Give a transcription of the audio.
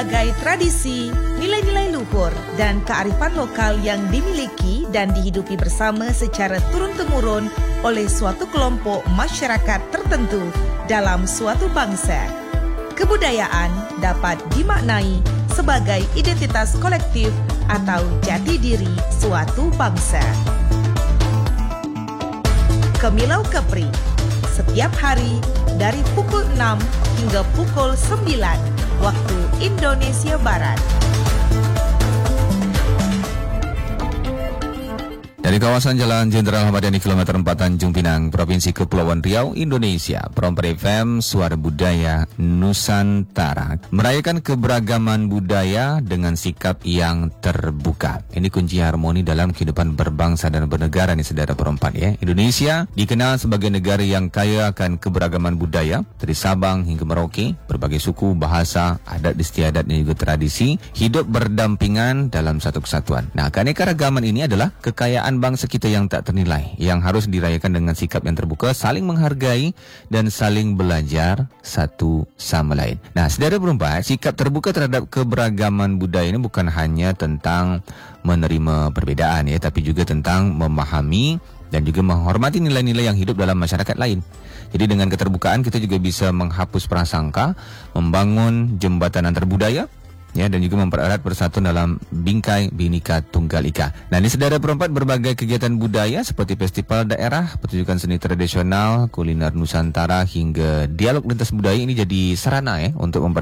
sebagai tradisi, nilai-nilai luhur dan kearifan lokal yang dimiliki dan dihidupi bersama secara turun-temurun oleh suatu kelompok masyarakat tertentu dalam suatu bangsa. Kebudayaan dapat dimaknai sebagai identitas kolektif atau jati diri suatu bangsa. Kemilau Kepri, setiap hari dari pukul 6 hingga pukul 9 waktu Indonesia Barat. Dari kawasan Jalan Jenderal Ahmad Yani kilometer 4 Tanjung Pinang, Provinsi Kepulauan Riau, Indonesia, Promperi FM, Suara Budaya Nusantara, merayakan keberagaman budaya dengan sikap yang terbuka. Ini kunci harmoni dalam kehidupan berbangsa dan bernegara nih saudara perempat ya. Indonesia dikenal sebagai negara yang kaya akan keberagaman budaya, dari Sabang hingga Merauke, berbagai suku, bahasa, adat istiadat dan juga tradisi hidup berdampingan dalam satu kesatuan. Nah, keanekaragaman ini adalah kekayaan bangsa kita yang tak ternilai, yang harus dirayakan dengan sikap yang terbuka, saling menghargai dan saling belajar satu sama lain. Nah, saudara berempat, sikap terbuka terhadap keberagaman budaya ini bukan hanya tentang menerima perbedaan ya, tapi juga tentang memahami dan juga menghormati nilai-nilai yang hidup dalam masyarakat lain. Jadi dengan keterbukaan kita juga bisa menghapus prasangka, membangun jembatan antar budaya, ya, dan juga mempererat persatuan dalam bingkai Bhinneka Tunggal Ika. Nah, ini saudara perempat, berbagai kegiatan budaya seperti festival daerah, pertunjukan seni tradisional, kuliner Nusantara hingga dialog lintas budaya ini jadi sarana ya untuk